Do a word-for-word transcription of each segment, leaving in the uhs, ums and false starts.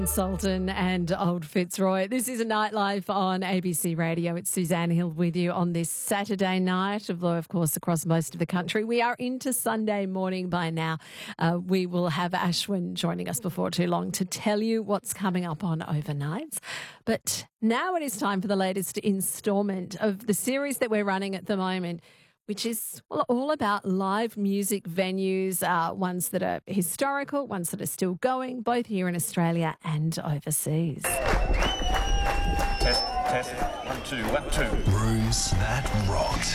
Sultan and Old Fitzroy. This is a Nightlife on A B C Radio. It's Suzanne Hill with you on this Saturday night, although, of course, across most of the country. We are into Sunday morning by now. Uh, we will have Ashwin joining us before too long to tell you what's coming up on overnights. But now it is time for the latest instalment of the series that we're running at the moment, which is well, all about live music venues, uh, ones that are historical, ones that are still going, both here in Australia and overseas. Test, test, one, two, one, two. Rooms that rocked.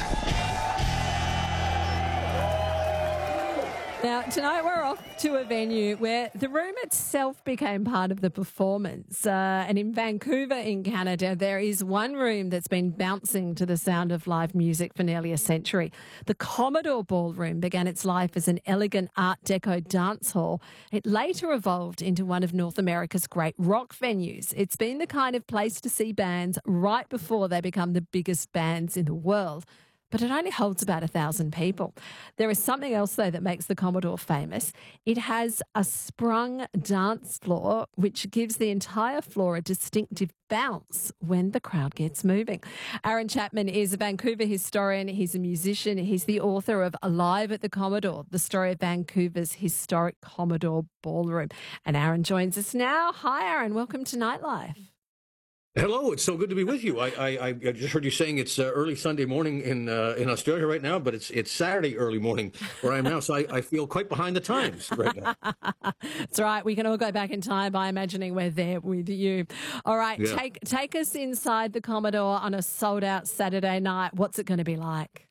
Now, tonight we're off to a venue where the room itself became part of the performance. Uh, and in Vancouver, in Canada, there is one room that's been bouncing to the sound of live music for nearly a century. The Commodore Ballroom began its life as an elegant Art Deco dance hall. It later evolved into one of North America's great rock venues. It's been the kind of place to see bands right before they become the biggest bands in the world. But it only holds about a thousand people. There is something else, though, that makes the Commodore famous. It has a sprung dance floor, which gives the entire floor a distinctive bounce when the crowd gets moving. Aaron Chapman is a Vancouver historian. He's a musician. He's the author of Alive at the Commodore, the story of Vancouver's historic Commodore Ballroom. And Aaron joins us now. Hi, Aaron. Welcome to Nightlife. Hello, it's so good to be with you. I I, I just heard you saying it's uh, early Sunday morning in uh, in Australia right now, but it's it's Saturday early morning where I am now, so I, I feel quite behind the times right now. That's right. We can all go back in time by imagining we're there with you. All right, Yeah. take take us inside the Commodore on a sold out Saturday night. What's it going to be like?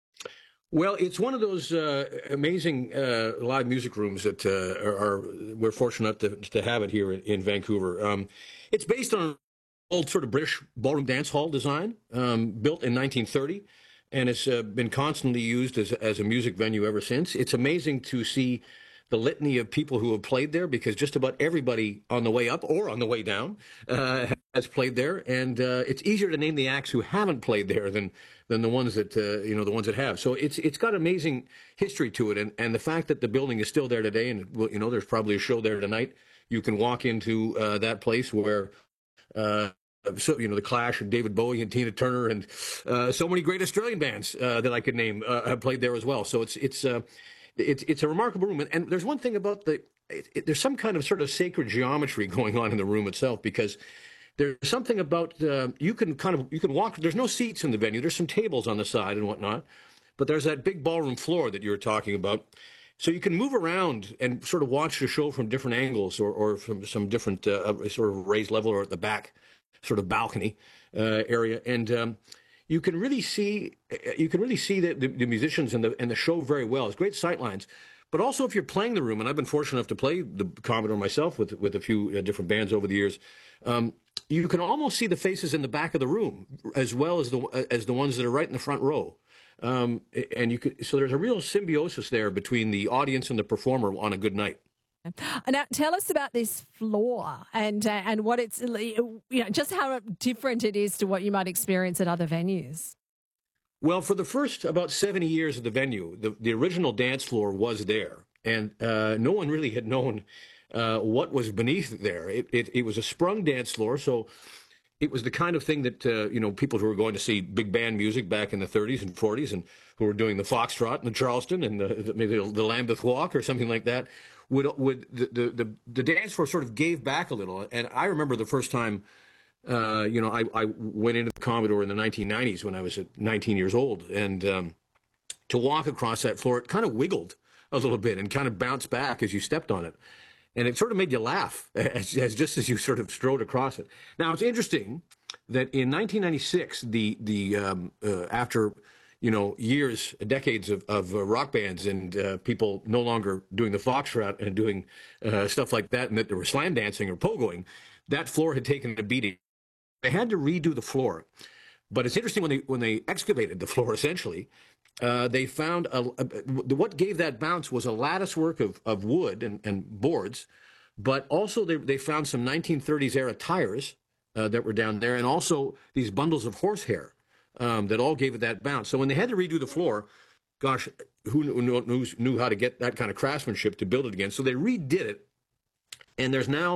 Well, it's one of those uh, amazing uh, live music rooms that uh, are, are we're fortunate to to have it here in, in Vancouver. Um, it's based on old sort of British ballroom dance hall design, um, built in nineteen thirty, and it's uh, been constantly used as, as a music venue ever since. It's amazing to see the litany of people who have played there, because just about everybody on the way up or on the way down uh, has played there, and uh, it's easier to name the acts who haven't played there than than the ones that uh, you know the ones that have. So it's it's got amazing history to it, and, and the fact that the building is still there today, and well, you know there's probably a show there tonight. You can walk into uh, that place where. Uh, So, you know, the Clash and David Bowie and Tina Turner and uh, so many great Australian bands uh, that I could name uh, have played there as well. So it's it's uh, it's it's a remarkable room. And, and there's one thing about the it, it, there's some kind of sort of sacred geometry going on in the room itself, because there's something about uh, you can kind of you can walk. There's no seats in the venue. There's some tables on the side and whatnot, but there's that big ballroom floor that you were talking about. So you can move around and sort of watch the show from different angles, or or from some different uh, sort of raised level, or at the back sort of balcony uh, area, and um, you can really see you can really see the, the, the musicians and the and the show very well. It's great sight lines, but also if you're playing the room, and I've been fortunate enough to play the Commodore myself with with a few uh, different bands over the years. Um, you can almost see the faces in the back of the room as well as the as the ones that are right in the front row. Um, and you could so there's a real symbiosis there between the audience and the performer on a good night. Now, tell us about this floor and uh, and what it's, you know, just how different it is to what you might experience at other venues. Well, for the first about seventy years of the venue, the, the original dance floor was there, and uh, no one really had known uh, what was beneath there. It, it, it was a sprung dance floor, so it was the kind of thing that, uh, you know, people who were going to see big band music back in the thirties and forties and who were doing the Foxtrot and the Charleston and the, maybe the Lambeth Walk or something like that, would would the, the, the, the dance floor sort of gave back a little. And I remember the first time, uh, you know, I, I went into the Commodore in the nineteen nineties when I was nineteen years old. And um, to walk across that floor, it kind of wiggled a little bit and kind of bounced back as you stepped on it. And it sort of made you laugh as, as just as you sort of strode across it. Now, it's interesting that in nineteen ninety-six, the the um, uh, after you know years, decades of, of uh, rock bands and uh, people no longer doing the foxtrot and doing uh, stuff like that, and that they were slam dancing or pogoing, that floor had taken a beating. They had to redo the floor. But it's interesting when they when they excavated the floor, essentially, uh, they found a, a, what gave that bounce was a lattice work of, of wood and, and boards, but also they they found some nineteen thirties era tires uh, that were down there, and also these bundles of horsehair um, that all gave it that bounce. So when they had to redo the floor, gosh, who knew, knew, knew how to get that kind of craftsmanship to build it again? So they redid it, and there's now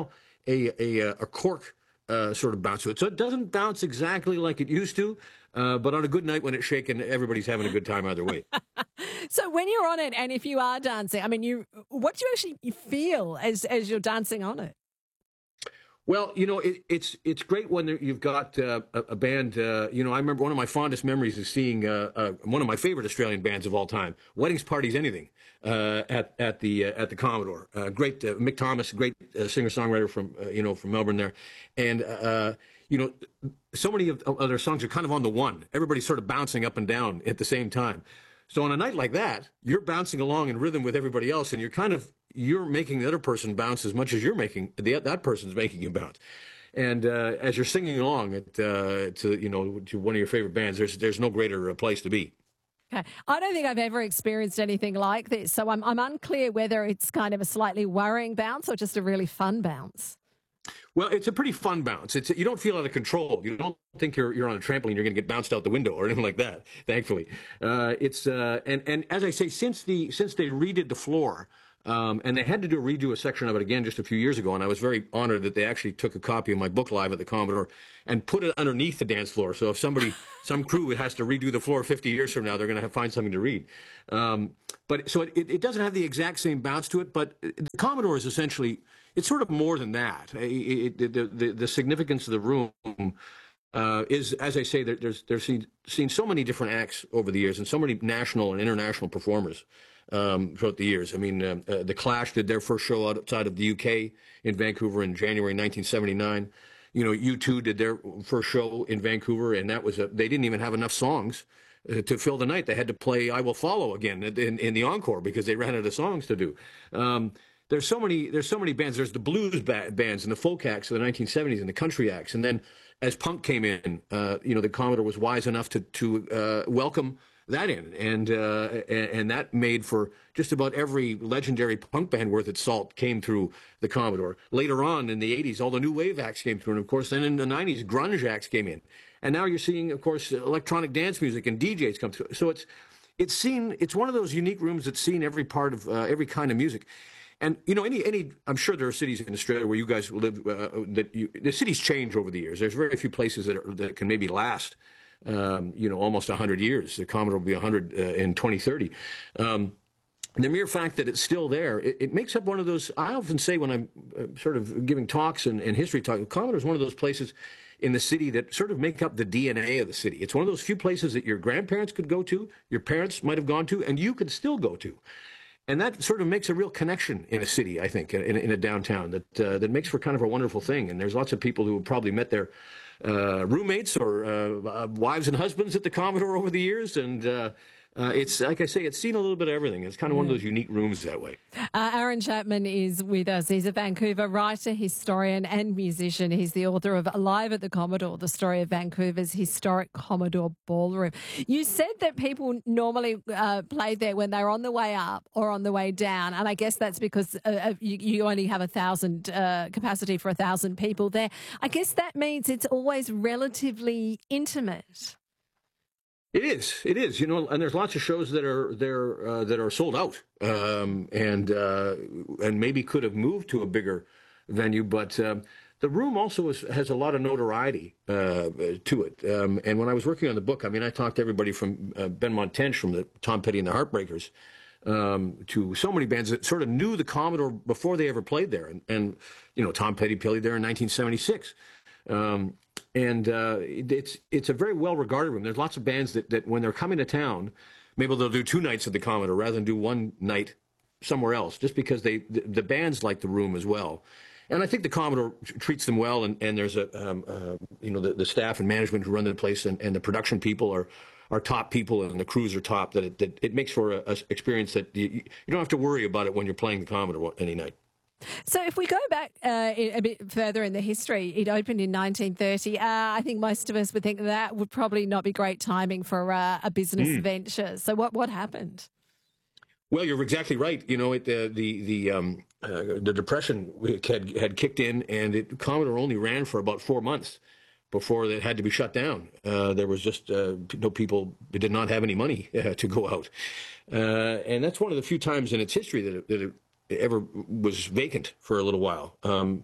a a, a cork uh, sort of bounce to it. So it doesn't bounce exactly like it used to, uh, but on a good night when it's shaking, everybody's having a good time either way. So when you're on it, and if you are dancing, I mean, you what do you actually feel as as you're dancing on it? Well, you know, it, it's it's great when there, you've got uh, a, a band. Uh, you know, I remember one of my fondest memories is seeing uh, uh, one of my favorite Australian bands of all time, Weddings, Parties, Anything, uh, at at the uh, at the Commodore. Uh, great uh, Mick Thomas, great uh, singer songwriter from uh, you know from Melbourne there, and uh, you know, so many of, of their songs are kind of on the one. Everybody's sort of bouncing up and down at the same time. So on a night like that, you're bouncing along in rhythm with everybody else, and you're kind of you're making the other person bounce as much as you're making the that person's making you bounce. And uh, as you're singing along at, uh, to you know to one of your favorite bands, there's there's no greater place to be. Okay. I don't think I've ever experienced anything like this, so I'm I'm unclear whether it's kind of a slightly worrying bounce or just a really fun bounce. Well, it's a pretty fun bounce. It's you don't feel out of control. You don't think you're you're on a trampoline. You're going to get bounced out the window or anything like that. Thankfully, uh, it's uh, and and as I say, since the since they redid the floor. Um, and they had to do redo a section of it again just a few years ago, and I was very honored that they actually took a copy of my book live at the Commodore and put it underneath the dance floor. So if somebody, some crew has to redo the floor fifty years from now, they're going to find something to read. Um, but so it, it doesn't have the exact same bounce to it, but the Commodore is essentially, it's sort of more than that. It, it, the, the, the significance of the room uh, is, as I say, there, there's there's seen, seen so many different acts over the years and so many national and international performers. Um, throughout the years. I mean, uh, uh, The Clash did their first show outside of the U K in Vancouver in January nineteen seventy-nine. You know, U two did their first show in Vancouver, and that was a, they didn't even have enough songs uh, to fill the night. They had to play I Will Follow again in, in the encore because they ran out of songs to do. Um, there's so many there's so many bands. There's the blues ba- bands and the folk acts of the nineteen seventies and the country acts. And then as punk came in, uh, you know, the Commodore was wise enough to, to uh, welcome that in, and, uh, and and that made for just about every legendary punk band worth its salt came through the Commodore. Later on in the eighties, all the new wave acts came through, and of course, then in the nineties, grunge acts came in, and now you're seeing, of course, electronic dance music and D Js come through. So it's it's seen it's one of those unique rooms that's seen every part of uh, every kind of music. And you know, any any I'm sure there are cities in Australia where you guys live uh, that you, the cities change over the years. There's very few places that are, that can maybe last. Um, you know, almost one hundred years. The Commodore will be one hundred uh, in twenty thirty. Um, the mere fact that it's still there, it, it makes up one of those, I often say when I'm uh, sort of giving talks and, and history talk, Commodore is one of those places in the city that sort of make up the D N A of the city. It's one of those few places that your grandparents could go to, your parents might have gone to, and you could still go to. And that sort of makes a real connection in a city, I think, in, in a downtown that uh, that makes for kind of a wonderful thing. And there's lots of people who have probably met their uh, roommates or uh, wives and husbands at the Commodore over the years. And uh, uh, it's, like I say, it's seen a little bit of everything. It's kind of one of those unique rooms that way. Uh, Aaron Chapman is with us. He's a Vancouver writer, historian and musician. He's the author of Live at the Commodore, the story of Vancouver's historic Commodore Ballroom. You said that people normally uh, played there when they're on the way up or on the way down, and I guess that's because uh, you, you only have a thousand uh, capacity for a thousand people there. I guess that means it's always relatively intimate. It is. It is. You know, and there's lots of shows that are there uh, that are sold out, um, and uh, and maybe could have moved to a bigger venue, but um, the room also is, has a lot of notoriety uh, to it. Um, and when I was working on the book, I mean, I talked to everybody from uh, Benmont Tench, from the Tom Petty and the Heartbreakers, um, to so many bands that sort of knew the Commodore before they ever played there. And, and you know, Tom Petty played there in nineteen seventy-six. Um, and uh, it's it's a very well-regarded room. There's lots of bands that, that when they're coming to town, maybe they'll do two nights at the Commodore rather than do one night somewhere else, just because they the, the bands like the room as well. And I think the Commodore treats them well, and, and there's a, um, uh, you know, the, the staff and management who run the place, and, and the production people are, are top people, and the crews are top, that it, that it makes for a, a experience that you, you don't have to worry about it when you're playing the Commodore any night. So if we go back uh, a bit further in the history, it opened in nineteen thirty. Uh, I think most of us would think that would probably not be great timing for uh, a business mm. venture. So what, what happened? Well, you're exactly right. You know, it, uh, the the um, uh, the Depression had had kicked in, and it, Commodore only ran for about four months before it had to be shut down. Uh, there was just uh, no people did not have any money uh, to go out, uh, and that's one of the few times in its history that it, that it ever was vacant for a little while. Um,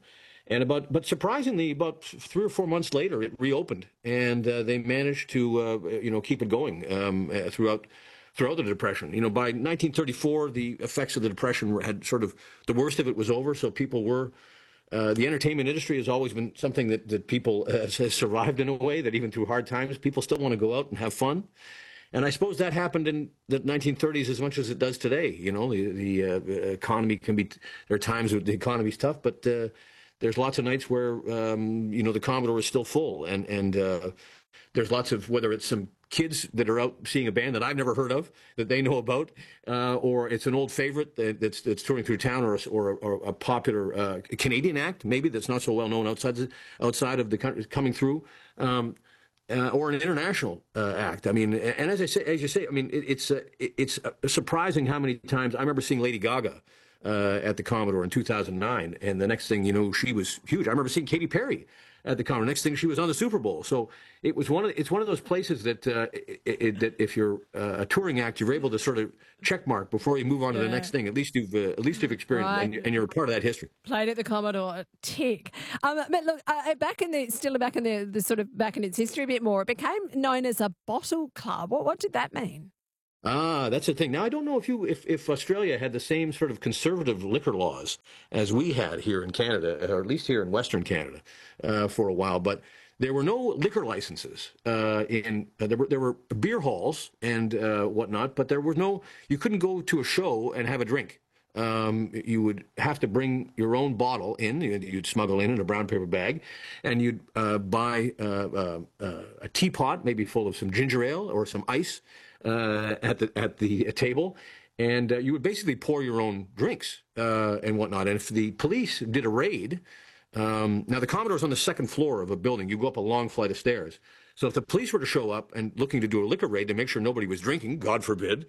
And about, but surprisingly, about three or four months later, it reopened, and uh, they managed to, uh, you know, keep it going um, uh, throughout throughout the Depression. You know, by nineteen thirty-four, the effects of the Depression were, had sort of the worst of it was over. So people were, uh, the entertainment industry has always been something that that people uh, has survived in a way that even through hard times, people still want to go out and have fun. And I suppose that happened in the nineteen thirties as much as it does today. You know, the the uh, economy can be, there are times when the economy's tough, but uh, there's lots of nights where, um, you know, the Commodore is still full. And, and uh, there's lots of, whether it's some kids that are out seeing a band that I've never heard of, that they know about, uh, or it's an old favorite that, that's, that's touring through town, or, or, or a popular uh, Canadian act, maybe, that's not so well known outside, the, outside of the country coming through. Um, Uh, or an international uh, act. I mean, and as I say, as you say, I mean, it, it's uh, it, it's uh, surprising how many times I remember seeing Lady Gaga uh, at the Commodore in two thousand nine, and the next thing you know, she was huge. I remember seeing Katy Perry at the Commodore. Next thing, she was on the Super Bowl. So it was one of it's one of those places that uh, it, it, that if you're uh, a touring act, you're able to sort of check mark before you move on to yeah. the next thing. At least you've uh, at least you've experienced right. and, and you're a part of that history. Played at the Commodore, tick. Um, but look, uh, back in the still back in the, the sort of back in its history a bit more. It became known as a bottle club. What what did that mean? Ah, that's the thing. Now, I don't know if you if, if Australia had the same sort of conservative liquor laws as we had here in Canada, or at least here in Western Canada, uh, for a while. But there were no liquor licenses. Uh, in uh, there were there were beer halls and uh, whatnot, but there was no. You couldn't go to a show and have a drink. Um, you would have to bring your own bottle in. You'd, you'd smuggle in in a brown paper bag, and you'd uh, buy uh, uh, uh, a teapot, maybe full of some ginger ale or some ice. Uh, at the at the table, and uh, you would basically pour your own drinks uh, and whatnot. And if the police did a raid, um, now the Commodore's on the second floor of a building. You go up a long flight of stairs. So if the police were to show up and looking to do a liquor raid to make sure nobody was drinking, God forbid,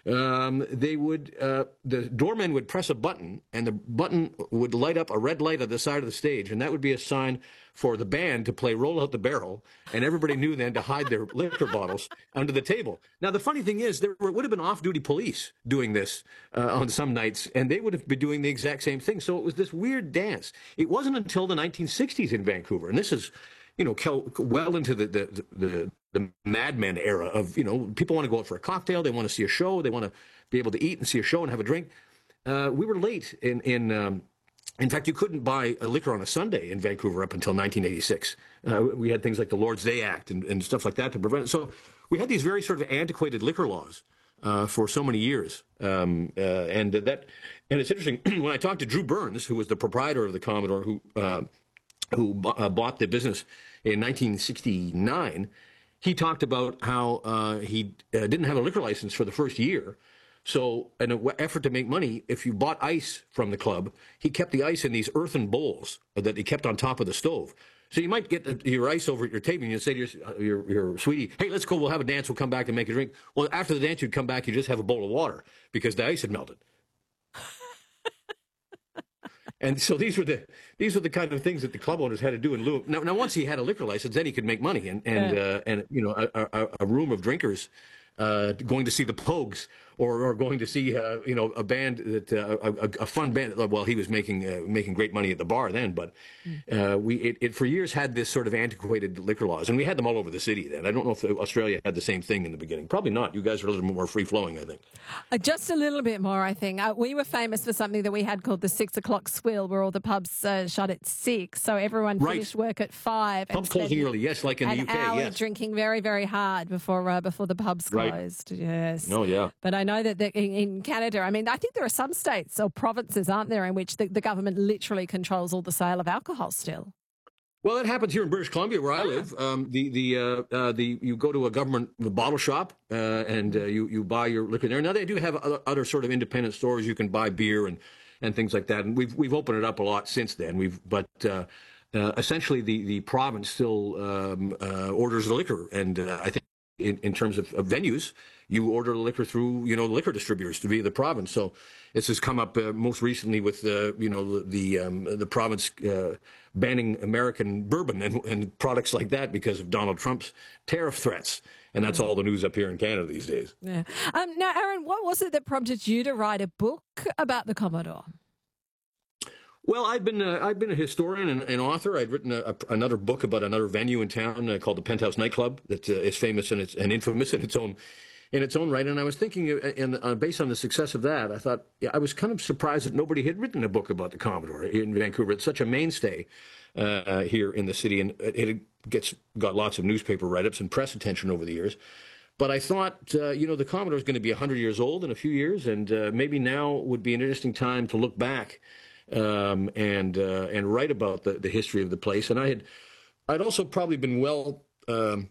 um, they would uh, the doorman would press a button, and the button would light up a red light at the side of the stage, and that would be a sign for the band to play Roll Out the Barrel, and everybody knew then to hide their liquor bottles under the table. Now, the funny thing is, there would have been off-duty police doing this uh, on some nights, and they would have been doing the exact same thing. So it was this weird dance. It wasn't until the nineteen sixties in Vancouver, and this is, you know, well into the the, the, the Mad Men era of, you know, people want to go out for a cocktail, they want to see a show, they want to be able to eat and see a show and have a drink. Uh, we were late in... in um, In fact, you couldn't buy a liquor on a Sunday in Vancouver up until nineteen eighty-six. Uh, we had things like the Lord's Day Act and, and stuff like that to prevent it. So we had these very sort of antiquated liquor laws uh, for so many years. Um, uh, and that, and it's interesting, when I talked to Drew Burns, who was the proprietor of the Commodore, who uh, who b- uh, bought the business in nineteen sixty-nine, he talked about how uh, he uh, didn't have a liquor license for the first year. So, in an effort to make money, if you bought ice from the club, he kept the ice in these earthen bowls that he kept on top of the stove. So you might get the, your ice over at your table, and you'd say to your, your, your sweetie, hey, let's go, we'll have a dance, we'll come back and make a drink. Well, after the dance, you'd come back, you just have a bowl of water because the ice had melted. And so these were the these were the kind of things that the club owners had to do in lieu of. Now, now once he had a liquor license, then he could make money, and and yeah. uh, and you know a, a, a room of drinkers uh, going to see the Pogues, or, or going to see uh, you know a band that uh, a, a fun band. Well, he was making uh, making great money at the bar then, but uh, we it, it for years had this sort of antiquated liquor laws, and we had them all over the city then. I don't know if Australia had the same thing in the beginning. Probably not. You guys are a little more free flowing, I think. Uh, just a little bit more, I think. Uh, we were famous for something that we had called the six o'clock swill, where all the pubs uh, shut at six, so everyone right. finished work at five. Pubs closing early, yes, like in the U K. An hour yes. drinking very, very hard before uh, before the pubs closed. Right. Yes. Oh yeah. But I know that the, in, in Canada, I mean, I think there are some states or provinces, aren't there, in which the, the government literally controls all the sale of alcohol still. Well, it happens here in British Columbia, where I live. Um, the the uh, uh, the you go to a government bottle shop uh, and uh, you you buy your liquor there. Now they do have other, other sort of independent stores. You can buy beer and, and things like that. And we've we've opened it up a lot since then. We've but uh, uh, essentially the the province still um, uh, orders the liquor, and uh, I think in, in terms of, of venues, you order the liquor through you know liquor distributors to be the province. So this has come up uh, most recently with the you know the the, um, the province. Uh, banning American bourbon and, and products like that because of Donald Trump's tariff threats. And that's all the news up here in Canada these days. Yeah. Um, now, Aaron, what was it that prompted you to write a book about the Commodore? Well, I've been uh, I've been a historian and an author. I'd written a, a, another book about another venue in town uh, called the Penthouse Nightclub that uh, is famous and it's and infamous in its own in its own right. And I was thinking, uh, in, uh, based on the success of that, I thought yeah, I was kind of surprised that nobody had written a book about the Commodore in Vancouver. It's such a mainstay uh, here in the city, and it, it gets got lots of newspaper write-ups and press attention over the years. But I thought, uh, you know, the Commodore is going to be one hundred years old in a few years, and uh, maybe now would be an interesting time to look back um, and uh, and write about the, the history of the place. And I had, I'd also probably been well, um,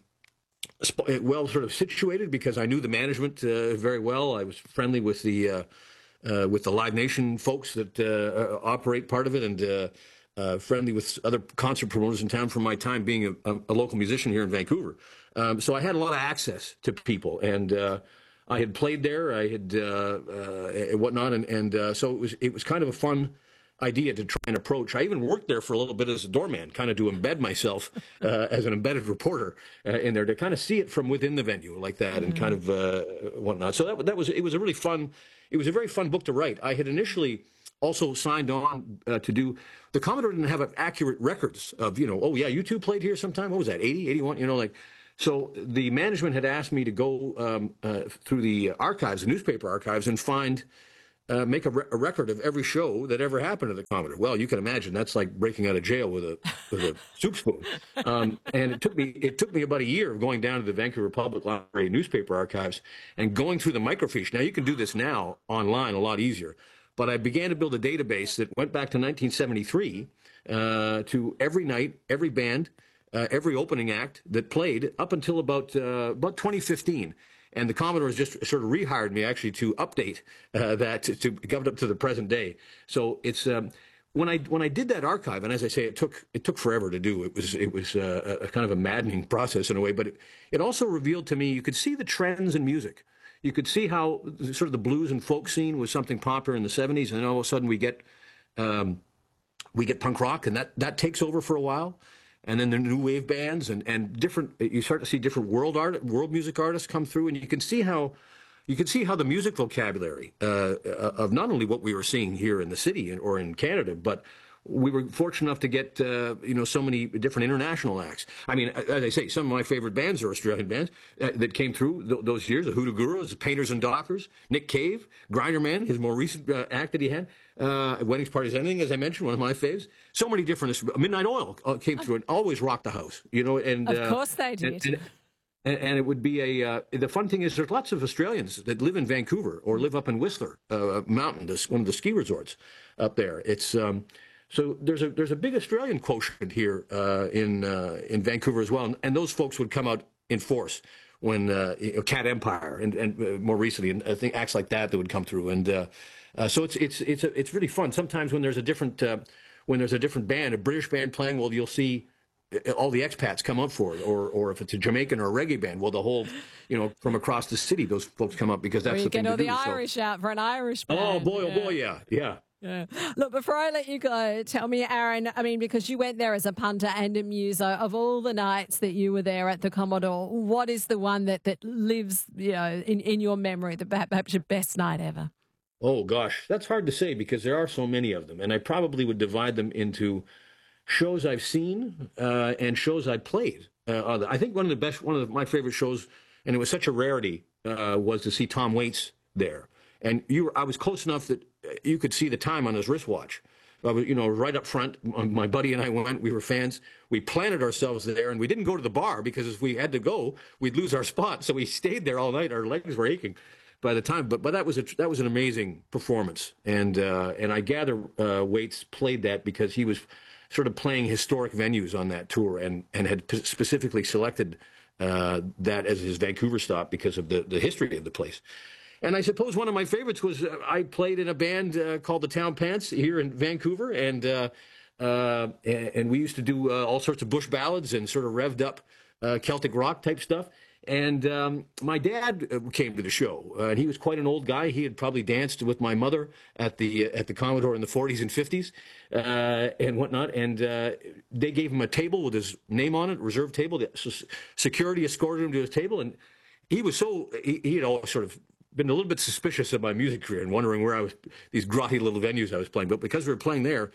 well sort of situated because I knew the management uh, very well. I was friendly with the uh, uh, with the Live Nation folks that uh, operate part of it, and uh, uh, friendly with other concert promoters in town from my time being a, a, a local musician here in Vancouver. Um, so I had a lot of access to people, and uh, I had played there, I had uh, uh, and whatnot, and, and uh, so it was it was kind of a fun idea to try and approach. I even worked there for a little bit as a doorman, kind of to embed myself uh, as an embedded reporter uh, in there, to kind of see it from within the venue like that, mm-hmm. and kind of uh, whatnot. So that that was it was a really fun, it was a very fun book to write. I had initially also signed on uh, to do, the Commodore didn't have accurate records of, you know, oh yeah, you two played here sometime, what was that, eighty, eighty-one, you know, like, so the management had asked me to go um, uh, through the archives, the newspaper archives, and find, uh, make a, re- a record of every show that ever happened to the Commodore. Well, you can imagine that's like breaking out of jail with a with a soup spoon. Um, and it took me it took me about a year of going down to the Vancouver Public Library newspaper archives and going through the microfiche. Now you can do this now online a lot easier, but I began to build a database that went back to nineteen seventy-three uh, to every night, every band. Uh, every opening act that played up until about uh, about twenty fifteen. And the Commodores just sort of rehired me actually to update uh, that to, to get it up to the present day. So it's um, when I when I did that archive, and as I say, it took it took forever to do. It was it was uh, a kind of a maddening process in a way, but it, it also revealed to me, you could see the trends in music. You could see how sort of the blues and folk scene was something popular in the seventies, and then all of a sudden we get um, we get punk rock, and that that takes over for a while. And then the new wave bands and, and different, you start to see different world art, world music artists come through, and you can see how, you can see how the music vocabulary uh, of not only what we were seeing here in the city or in Canada, but we were fortunate enough to get, uh, you know, so many different international acts. I mean, as I say, some of my favorite bands are Australian bands uh, that came through th- those years, the Hoodoo Gurus, the Painters and Dockers, Nick Cave, Grinderman, his more recent uh, act that he had, uh, Weddings, Parties, Ending, as I mentioned, one of my faves. So many different, Midnight Oil uh, came through and always rocked the house, you know. And Of uh, course they did. And, and, and it would be a, uh, the fun thing is there's lots of Australians that live in Vancouver or live up in Whistler uh, Mountain, this, one of the ski resorts up there. It's, um, So there's a there's a big Australian quotient here uh, in uh, in Vancouver as well, and, and those folks would come out in force when uh, you know, Cat Empire and, and uh, more recently, and I think acts like that that would come through, and uh, uh, so it's it's it's a, it's really fun. Sometimes when there's a different uh, when there's a different band, a British band playing, well, you'll see all the expats come up for it, or or if it's a Jamaican or a reggae band, well, the whole, you know, from across the city, those folks come up because that's or you the thing get all to the do. Irish so. out for an Irish band. Oh boy, yeah. oh boy, yeah, yeah. Yeah. Look, before I let you go, tell me, Aaron, I mean, because you went there as a punter and a muser, of all the nights that you were there at the Commodore, what is the one that, that lives, you know, in, in your memory, the perhaps your best night ever? Oh, gosh, that's hard to say because there are so many of them. And I probably would divide them into shows I've seen uh, and shows I played. Uh, I think one of the best, one of the, my favorite shows, and it was such a rarity, uh, was to see Tom Waits there. And you were, I was close enough that you could see the time on his wristwatch. I was, you know, right up front. My buddy and I went. We were fans. We planted ourselves there, and we didn't go to the bar because if we had to go, we'd lose our spot. So we stayed there all night. Our legs were aching by the time. But but that was a, that was an amazing performance. And uh, and I gather uh, Waits played that because he was sort of playing historic venues on that tour, and and had p- specifically selected uh, that as his Vancouver stop because of the the history of the place. And I suppose one of my favorites was uh, I played in a band uh, called the Town Pants here in Vancouver, and uh, uh, and we used to do uh, all sorts of bush ballads and sort of revved up uh, Celtic rock type stuff. And um, my dad came to the show, uh, and he was quite an old guy. He had probably danced with my mother at the at the Commodore in the forties and fifties uh, and whatnot. And uh, they gave him a table with his name on it, reserved table. The security escorted him to his table, and he was so he, he had always sort of been a little bit suspicious of my music career and wondering where I was, these grotty little venues I was playing. But because we were playing there,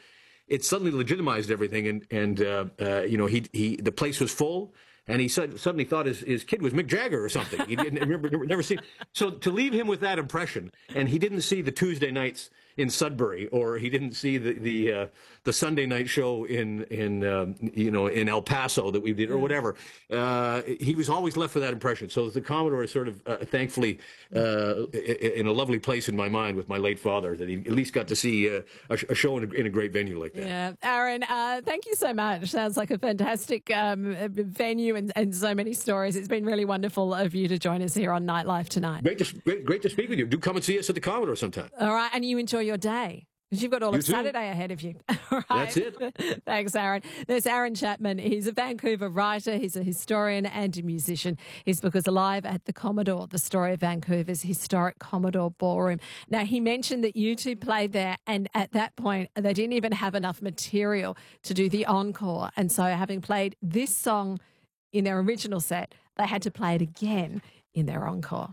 it suddenly legitimized everything, and and uh, uh, you know he he the place was full. And he said, suddenly thought his, his kid was Mick Jagger or something. He didn't remember, never, never seen. So to leave him with that impression, and he didn't see the Tuesday nights in Sudbury, or he didn't see the the uh, the Sunday night show in in um, you know in El Paso that we did, or whatever. Uh, he was always left with that impression. So the Commodore is sort of uh, thankfully uh, in a lovely place in my mind with my late father, that he at least got to see uh, a, a show in a, in a great venue like that. Yeah, Aaron, uh, thank you so much. Sounds like a fantastic um, venue and, and so many stories. It's been really wonderful of you to join us here on Nightlife tonight. Great to great, great to speak with you. Do come and see us at the Commodore sometime. All right, and you enjoy your day, because you've got all You of too. Saturday ahead of you. All right. That's it. Thanks, Aaron. There's Aaron Chapman. He's a Vancouver writer. He's a historian and a musician. His book is Alive at the Commodore, the story of Vancouver's historic Commodore Ballroom. Now, he mentioned that you two played there, and at that point, they didn't even have enough material to do the encore. And so having played this song in their original set, they had to play it again in their encore.